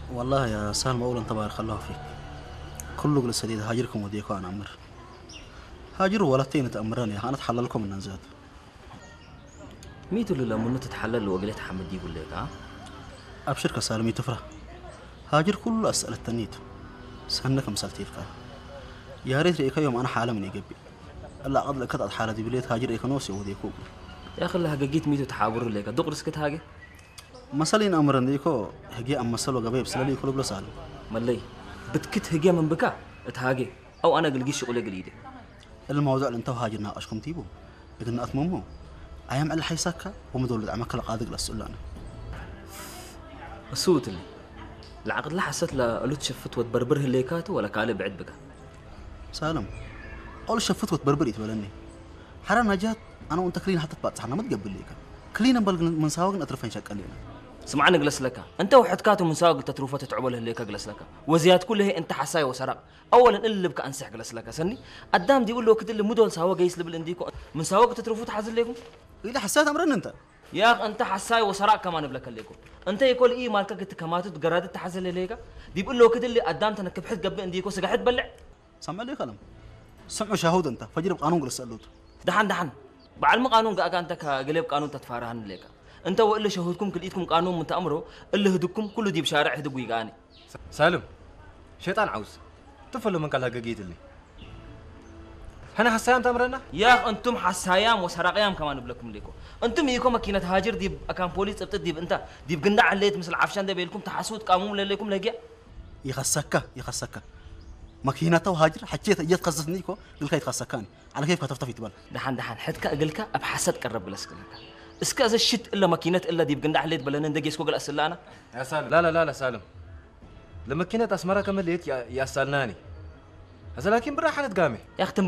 والله يا سالم أولا تبارك الله فيك. كله قل سديد هاجركم وديكوا أنا أمر. هاجروا ولا تين تأمرني أنا أتحلل لكم من نزات. ميتو اللي لما تتحلل وقلت حمد يقول لك ها؟ أبشر كسالمي تفرح. هاجر كل أسئلة تنيت. سنك مسالتي القا. يا ريت ريك يوم أنا حالة من يجبي. الله قد لك حالة دي بليت هاجر إيكونوسي وديكوا. يا أخي الله حقيت ميتو تحاور لك دق رسكت هاجي. مسالين أمرن ديكو هجي أم مسلو قبيب سلالي كله بلا سالم. ملي بتكت هجي من بكا اتهاجي أو أنا قلقيش شغل قليدي. الموضوع اللي أنتوا هاجرنا أشكم تيبو. لكن أتممه. أيام على حيساكا ومدول عمك القاضي للسؤال أنا. الصوت اللي العقد لا حسيت لا قلت شفت وتبربره الليكاتو ولا كالي بعد بقى. سالم. أول شفت وتبربري تبلني. حرا نجات أنا وأنت كلين حتى تبعت حنا ما تقبل ليك. كلين بلغ من ساوق أطرفين شك علينا. سمعني جلس لك أنت وحد كاتو من ساق تتروفات تعبله الليكا جلس لك وزياد كله أنت حساي وسرق أولا اللي بك أنسح جلس لك سني قدام دي يقول له كده اللي مدول ساوا جيس لبلنديكو من ساق تتروفات حازل لكم إذا حسيت أمرنا أنت يا أخ أنت حساي وسرق كمان بلك لكم أنت يقول إيه مالك قلت كماتو تجرد تحزل ليكا دي بيقول له كده اللي قدام تنك بحث قبل عنديكو سجحت بلع سمع لي كلام سمعوا شهود أنت فجر بقانون جلس سألوت دحن بعلم قانون قا أنت كقلب قانون تتفارهن ليكا أنت وإلا شهودكم كل إيدكم قانون متأمره اللي هدوكم كله دي بشارع هدوك يقاني سالم شيطان عاوز تفلوا من قال جيت اللي هنا حسايام تمرنا يا أنتم حسايام وسرقيام كمان بلكم ليكو أنتم يكون ماكينة هاجر دي أكان بوليس أبتدي أنت دي بقنا عليت مثل عفشان ده بيلكم تحسود قاموم لليكم لقيا يخسكا ماكينته وهاجر حكيت اجيت قصصنيكو قلت يتخسكاني على كيف كتفتفي تبال دحن حدك أقلك أبحثت قرب جلسك لك اسكا إذا الشت إلا ماكينة إلا دي بقنا عليت بلنا ندقي سكو جلس أنا يا سالم لا سالم لما كنت أسمرها كمليت يا سالناني هذا لكن براحة نتقامي يا أختم